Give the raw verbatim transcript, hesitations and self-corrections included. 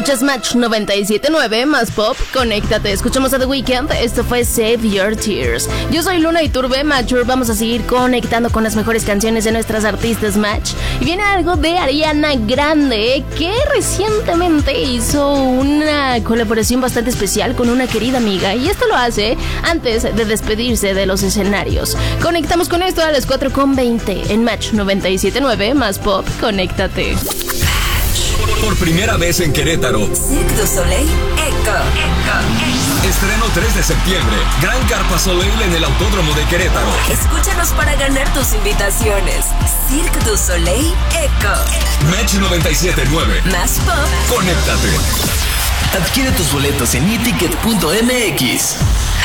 Escuchas Match noventa y siete punto nueve, más pop, conéctate. Escuchamos a The Weeknd, esto fue Save Your Tears. Yo soy Luna Iturbe, Matcher. Vamos a seguir conectando con las mejores canciones de nuestras artistas Match. Y viene algo de Ariana Grande, que recientemente hizo una colaboración bastante especial con una querida amiga. Y esto lo hace antes de despedirse de los escenarios. Conectamos con esto a las cuatro con veinte en Match noventa y siete punto nueve, más pop, conéctate. Por primera vez en Querétaro, Cirque du Soleil Echo. Echo. Estreno tres de septiembre, Gran Carpa Soleil en el Autódromo de Querétaro. Escúchanos para ganar tus invitaciones. Cirque du Soleil Echo. Match noventa y siete punto nueve. Más pop. Conéctate. Adquiere tus boletos en e ticket punto m x.